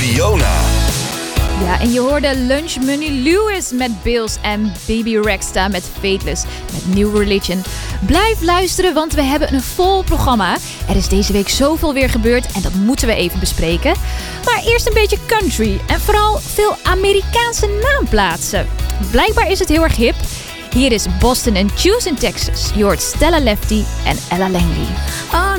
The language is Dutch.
Fiona. Ja, en je hoorde Lunch Money Lewis met Bills en Baby Rexha met Fateless met New Religion. Blijf luisteren, want we hebben een vol programma. Er is deze week zoveel weer gebeurd en dat moeten we even bespreken. Maar eerst een beetje country en vooral veel Amerikaanse naamplaatsen. Blijkbaar is het heel erg hip. Hier is Boston and Choose in Texas. Je hoort Stella Lefty en Ella Langley.